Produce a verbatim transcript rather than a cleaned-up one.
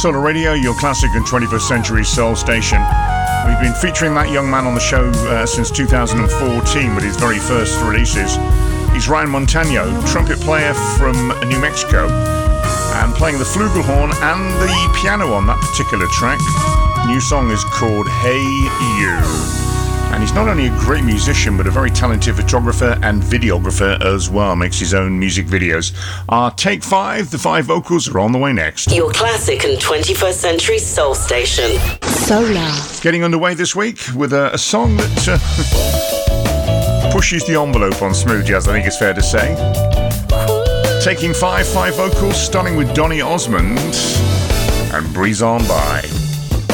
Solar Radio, your classic and twenty-first century soul station. We've been featuring that young man on the show uh, since two thousand fourteen with his very first releases. He's Ryan Montano, trumpet player from New Mexico, and playing the flugelhorn and the piano on that particular track. New song is called Hey You. And he's not only a great musician, but a very talented photographer and videographer as well. Makes his own music videos. Our Take Five, the five vocals are on the way next. Your classic and twenty-first century soul station. Solar. Getting underway this week with a, a song that uh, pushes the envelope on smooth jazz, I think it's fair to say. Taking five, five vocals, starting with Donny Osmond and Breeze On By.